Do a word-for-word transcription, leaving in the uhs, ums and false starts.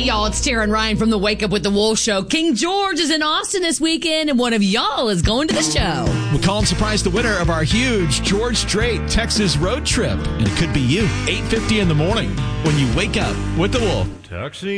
y'all, it's Tara and Ryan from the Wake Up with the Wolf Show. King George is in Austin this weekend, and one of y'all is going to the show. We'll call and surprise the winner of our huge George Strait Texas road trip. And it could be you. eight fifty in the morning when you wake up with the Wolf. Taxi.